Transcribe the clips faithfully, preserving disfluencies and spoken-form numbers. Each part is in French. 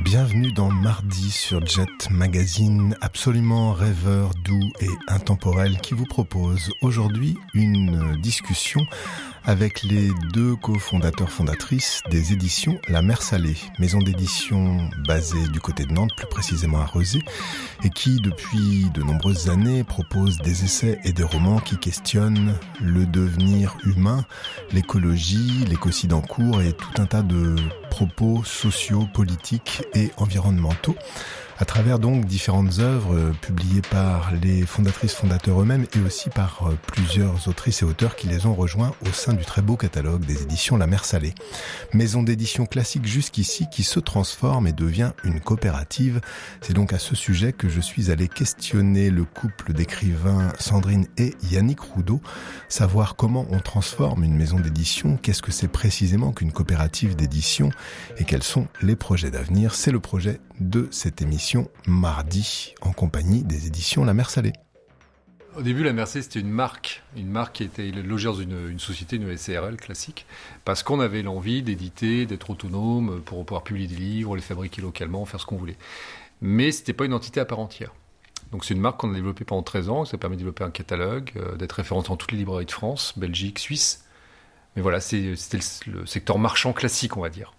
Bienvenue dans Mardi sur Jet Magazine, absolument rêveur, doux et intemporel, qui vous propose aujourd'hui une discussion avec les deux cofondateurs fondatrices des éditions La Mer Salée, maison d'édition basée du côté de Nantes, plus précisément à Rezé, et qui depuis de nombreuses années propose des essais et des romans qui questionnent le devenir humain, l'écologie, l'écocide en cours et tout un tas de propos sociaux, politiques et environnementaux, à travers donc différentes œuvres euh, publiées par les fondatrices fondateurs eux-mêmes et aussi par euh, plusieurs autrices et auteurs qui les ont rejoints au sein du très beau catalogue des éditions La Mer Salée. Maison d'édition classique jusqu'ici qui se transforme et devient une coopérative. C'est donc à ce sujet que je suis allé questionner le couple d'écrivains Sandrine et Yannick Roudot, savoir comment on transforme une maison d'édition, qu'est-ce que c'est précisément qu'une coopérative d'édition et quels sont les projets d'avenir. C'est le projet de cette émission Mardi, en compagnie des éditions La Mer Salée. Au début, La Mer Salée, c'était une marque, une marque qui était logée dans une, une société, une S C R L classique, parce qu'on avait l'envie d'éditer, d'être autonome, pour pouvoir publier des livres, les fabriquer localement, faire ce qu'on voulait. Mais c'était pas une entité à part entière. Donc c'est une marque qu'on a développée pendant treize ans, ça permet de développer un catalogue, euh, d'être référencé dans toutes les librairies de France, Belgique, Suisse. Mais voilà, c'est, c'était le, le secteur marchand classique, on va dire.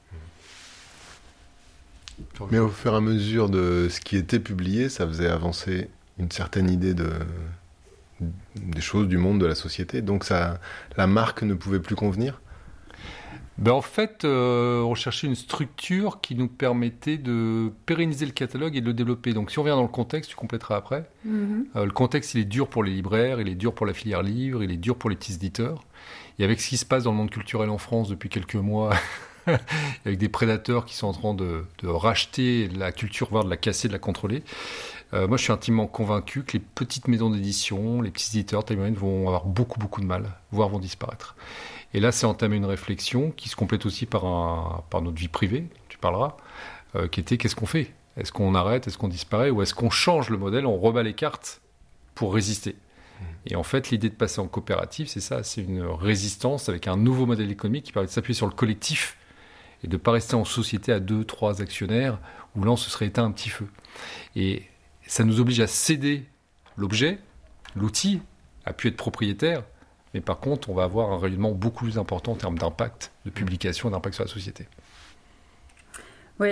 Mais au fur et à mesure de ce qui était publié, ça faisait avancer une certaine idée de, des choses, du monde, de la société. Donc ça, la marque ne pouvait plus convenir. Ben en fait, euh, on cherchait une structure qui nous permettait de pérenniser le catalogue et de le développer. Donc si on revient dans le contexte, tu compléteras après. Mm-hmm. Euh, le contexte, il est dur pour les libraires, il est dur pour la filière livre, il est dur pour les petits éditeurs. Et avec ce qui se passe dans le monde culturel en France depuis quelques mois... avec des prédateurs qui sont en train de, de racheter la culture, voire de la casser, de la contrôler. Euh, moi, je suis intimement convaincu que les petites maisons d'édition, les petits éditeurs taille moyenne vont avoir beaucoup, beaucoup de mal, voire vont disparaître. Et là, c'est entamé une réflexion qui se complète aussi par, un, par notre vie privée, tu parleras, euh, qui était qu'est-ce qu'on fait ? Est-ce qu'on arrête ? Est-ce qu'on disparaît ? Ou est-ce qu'on change le modèle ? On rebat les cartes pour résister. Et en fait, l'idée de passer en coopérative, c'est ça, c'est une résistance avec un nouveau modèle économique qui permet de s'appuyer sur le collectif et de ne pas rester en société à deux, trois actionnaires, où là, on se serait éteint un petit feu. Et ça nous oblige à céder l'objet, l'outil, a pu être propriétaire, mais par contre, on va avoir un rayonnement beaucoup plus important en termes d'impact, de publication et d'impact sur la société.